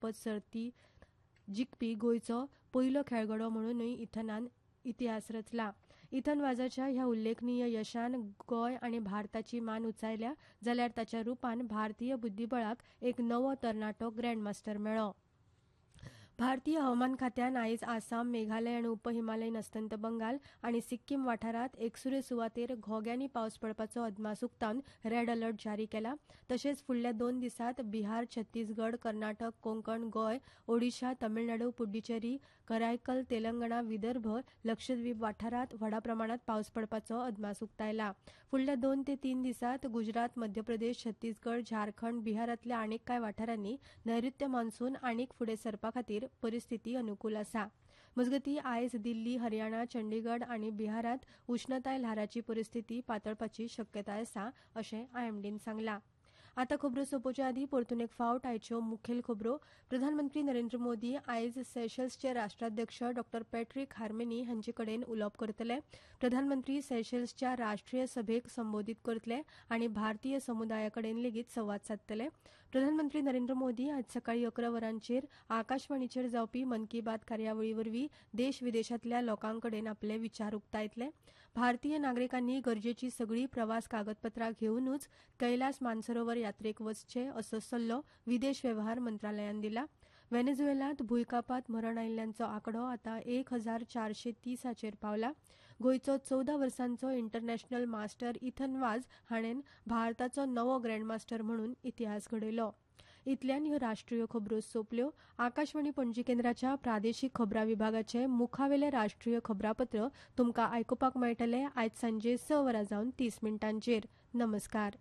वस्तादपद सर्ती जिखपी गोंयचो पयलो खेळगडो म्हणूनय इथनान इतिहास रचला. इथन वाजाच्या ह्या उल्लेखनीय यशान गोंय आनी भारताची मान उंचायल्या जाल्यार ताच्या रुपान भारतीय बुद्धीबळाक एक नवो तरणाटो ग्रँडमास्टर मेळ्ळो. भारतीय हवामान खात्यान आयज आसाम, मेघालय आनी उपहिमालयन अस्तंत बंगाल आनी सिक्कीम वाठारात एकसुरे सुवातेर घोग्यांनी पावस पडपाचो अदमास उक्तावन रेड अलर्ट जारी केला. तशेंच फुडल्या 2 दिसांत बिहार, छत्तीसगड, कर्नाटक, कोंकण, गोंय, ओडिशा, तमिळनाडू, पुड्डुचेरी, करायकल, तेलंगणा, विदर्भ, लक्षद्वीप वाठारात व्हडा प्रमाणात पावस पडपाचो अदमास उक्तायला. फुडल्या 2 ते 3 दिसांत गुजरात, मध्य प्रदेश, छत्तीसगड, झारखंड, बिहारातल्या आनीक कांय वाठारांनी नैऋत्य मान्सून आनीक फुडें सरपा खातीर परिस्थिती अनुकूल आसा. मजगतीं आयज दिल्ली, हरियाणा, चंडीगड आनी बिहारात उश्णताय ल्हाराची परिस्थिती पातळपाची शक्यताय आसा अशें आयएमडीन सांगलां. आतां खबरो सोंपोवचे आदीं परतून एक फावट आयच्यो मुखेल खबरो. प्रधानमंत्री नरेंद्र मोदी आयज सेशल्सचे राष्ट्राध्यक्ष डॉ पॅट्रिक हार्मेनी हांचे कडेन उलोवप करतले. प्रधानमंत्री सेशल्सच्या राष्ट्रीय सभेक संबोधीत करतले आनी भारतीय समुदाया कडेन लेगीत संवाद सादतले. प्रधानमंत्री नरेंद्र मोदी आयज सकाळीं 11 वरांचेर आकाशवाणीचेर जावपी मन की बात कार्यावळी वरवीं देश विदेशांतल्या लोकां कडेन आपले विचार उक्तायतले. भारतीय नागरिकांनी गरजेची सगळी प्रवास कागदपत्रां घेवनूच कैलास मानसरोवर यात्रेक वचचे असो सल्लो विदेश वेव्हार मंत्रालयान दिला. व्हेनेझुएलांत भुंयकापांत मरण आयिल्ल्यांचो आंकडो आतां 1430 पावला. गोंयचो 14 वर्सांचो इंटरनॅशनल मास्टर इथन वाज हाणें भारताचो नवो ग्रँडमास्टर म्हणून इतिहास घडयलो. इतल्यान ह्यो राष्ट्रीय खबरो सोंपल्यो. आकाशवाणी पणजी केंद्राच्या प्रादेशीक खबरां विभागाचे मुखावेले राष्ट्रीय खबरापत्र तुमकां आयकुपाक मेळटले आयज सांजे 6 वरां जावन 30 मिनटांचेर. नमस्कार.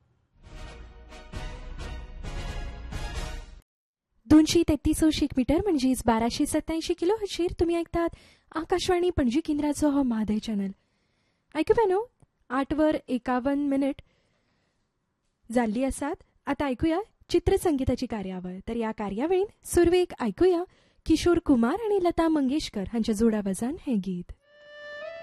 233 मीटर म्हणजेच 1287 किलोहर्ट्झचेर तुमी आयकतात आकाशवाणी पणजी केंद्राचो हो मादय चॅनल. आयकुप्यानो 8:51 जाल्ली आसात. आतां आयकुया चित्रसंगीताची कार्यावळ. तर ह्या कार्यावळीन सुरवेक आयकुया किशोर कुमार आनी लता मंगेशकर हांच्या जोड आवाजान हें गीत.